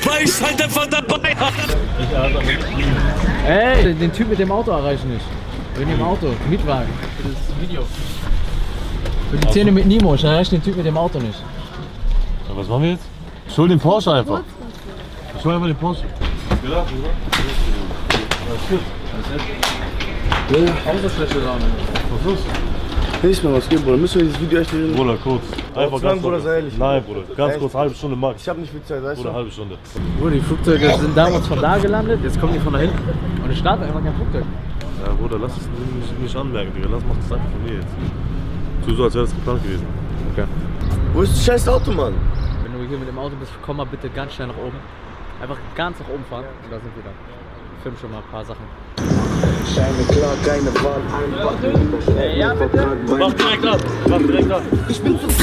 weil ich halt einfach dabei habe. Ey, den Typ mit dem Auto erreichen nicht. Mit dem Auto, Mietwagen. Für das Video. Für die Szene mit Nemo, ich erreiche den Typ mit dem Auto nicht. Ja, was machen wir jetzt? Ich hol den Porsche einfach. Ich hol einfach den Porsche. Ja, Auto schlechte Laune. was ist? Nicht mehr was geht, Bruder. Müssen wir dieses Video echt reden? Bruder, kurz. Einfach lang, ganz Bruder, kurz. sei ehrlich. Nein, Bruder. Ganz Echt? kurz, halbe Stunde max. Ich hab nicht viel Zeit, weißt Bruder, du? halbe Stunde. Bruder, die Flugzeuge sind damals von da gelandet, jetzt kommen die von da hinten. Und ich starte einfach kein Flugzeug. Ja, Bruder, lass es nicht anmerken, Digga. Lass mach das einfach von mir jetzt. Tu so, als wäre das geplant gewesen. Okay. Wo ist das scheiß Auto, Mann? Wenn du hier mit dem Auto bist, komm mal bitte ganz schnell nach oben. Einfach ganz nach oben fahren und da sind wir dann. Ich film schon mal ein paar Sachen. Scheine klar, keine Wahl, Ja, bitte. Mach direkt ab. Mach direkt ab. Ich bin zu